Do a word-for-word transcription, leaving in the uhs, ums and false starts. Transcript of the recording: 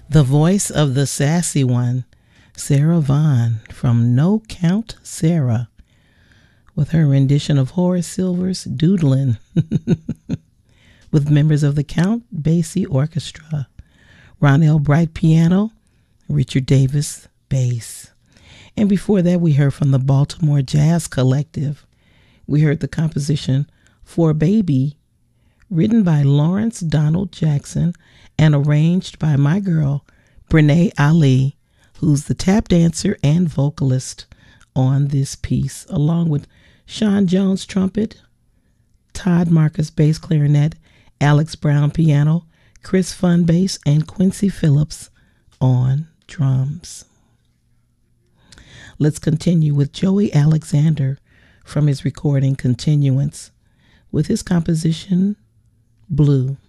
The voice of the sassy one, Sarah Vaughan from No Count Sarah, with her rendition of Horace Silver's Doodlin', with members of the Count Basie Orchestra, Ronell Bright piano, Richard Davis bass. And before that, we heard from the Baltimore Jazz Collective. We heard the composition For Baby, written by Lawrence Donald Jackson and arranged by my girl, Brene Ali, who's the tap dancer and vocalist on this piece, along with Sean Jones trumpet, Todd Marcus bass clarinet, Alex Brown piano, Chris Fun bass, and Quincy Phillips on drums. Let's continue with Joey Alexander from his recording Continuance with his composition Blue.